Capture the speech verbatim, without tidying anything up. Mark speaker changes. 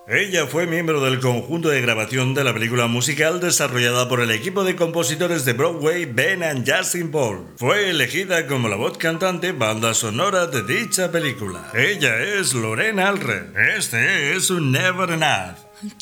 Speaker 1: Ella fue miembro del conjunto de grabación de la película musical desarrollada por el equipo de compositores de Broadway Ben and Justin Paul. Fue elegida como la voz cantante banda sonora de dicha película. Ella es Lorena Alred. Este es un Never Enough.